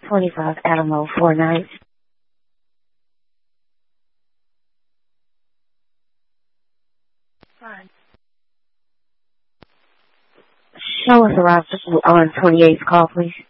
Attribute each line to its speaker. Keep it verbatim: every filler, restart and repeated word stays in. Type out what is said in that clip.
Speaker 1: twenty-five Alamo, four nights.
Speaker 2: Fine.
Speaker 1: Show us around on twenty-eighth call, please.